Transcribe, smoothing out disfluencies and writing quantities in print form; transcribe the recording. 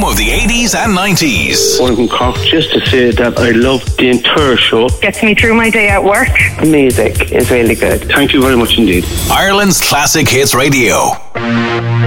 of the 80s and 90s. One from Cork, just to say that I love the entire show. Gets me through my day at work. The music is really good. Thank you very much indeed. Ireland's Classic Hits Radio.